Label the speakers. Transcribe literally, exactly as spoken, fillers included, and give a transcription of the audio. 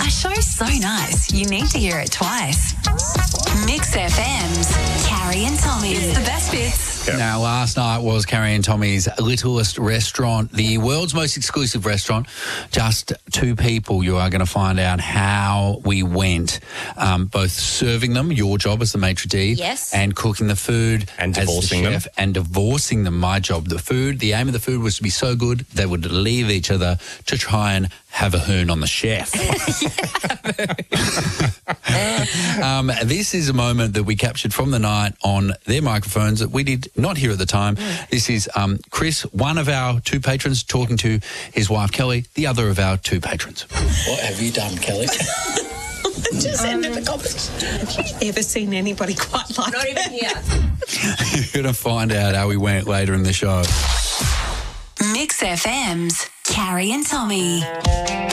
Speaker 1: Our show's so nice, you need to hear it twice. Mix F M's Carrie and Tommy. It's the best bits.
Speaker 2: Now, last night was Carrie and Tommy's littlest restaurant, the world's most exclusive restaurant. Just two people. You are going to find out how we went, um, both serving them, your job as the maitre d',
Speaker 3: Yes.
Speaker 2: and cooking the food
Speaker 4: And
Speaker 2: as the
Speaker 4: divorcing them.
Speaker 2: chef, and divorcing them, my job. The food, the aim of the food was to be so good they would leave each other to try and have a hoon on the chef. um, this is a moment that we captured from the night on their microphones that we did not hear at the time. Mm. This is um, Chris, one of our two patrons, talking to his wife, Kelly, the other of our two patrons. What have you done, Kelly?
Speaker 5: Just ended the competition. Have you ever seen anybody quite like
Speaker 3: Not even here.
Speaker 2: You're going to find out how we went later in the show.
Speaker 1: Mix F M's Carrie and Tommy.